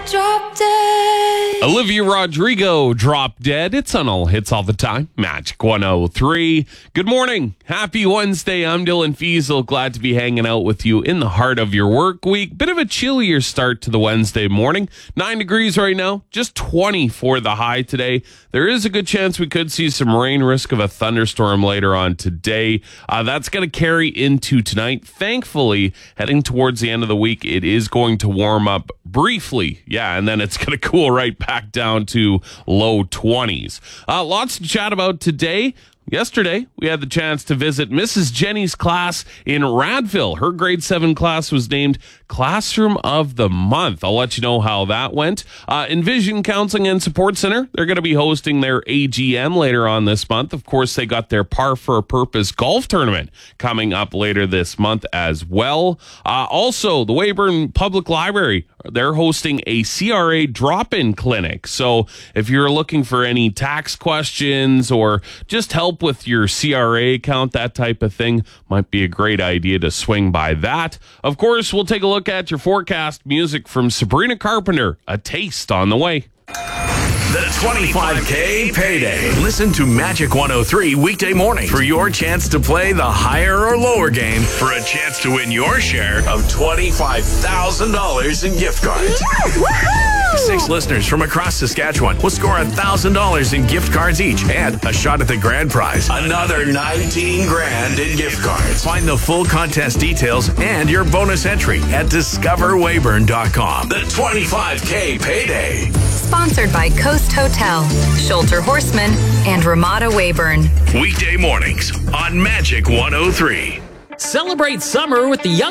Drop dead. Olivia Rodrigo, Drop Dead. It's on all hits all the time. Magic 103. Good morning. Happy Wednesday. I'm Dylan Fiesel. Glad to be hanging out with you in the heart of your work week. Bit of a chillier start to the Wednesday morning. 9 degrees right now. Just 20 for the high today. There is a good chance we could see some rain, risk of a thunderstorm later on today. That's going to carry into tonight. Thankfully, heading towards the end of the week, it is going to warm up briefly. Yeah, and then it's going to cool right back down to low 20s. Lots to chat about today. Yesterday, we had the chance to visit Mrs. Jenny's class in Radville. Her grade 7 class was named Classroom of the Month. I'll let you know how that went. Envision Counseling and Support Center, they're going to be hosting their AGM later on this month. Of course, they got their Par for a Purpose golf tournament coming up later this month as well. Also, the Weyburn Public Library, they're hosting a CRA drop-in clinic. So if you're looking for any tax questions or just help with your CRA account, that type of thing, might be a great idea to swing by that. Of course, we'll take a look at your forecast. Music from Sabrina Carpenter, A Taste on the way. The 25K Payday. Listen to Magic 103 weekday morning for your chance to play the higher or lower game for a chance to win your share of $25,000 in gift cards. Woohoo! 6 listeners from across Saskatchewan will score $1,000 in gift cards each and a shot at the grand prize. Another 19 grand in gift cards. Find the full contest details and your bonus entry at discoverweyburn.com. The 25K Payday. Sponsored by Coast Hotel, Sholter Horseman, and Ramada Weyburn. Weekday mornings on Magic 103. Celebrate summer with the young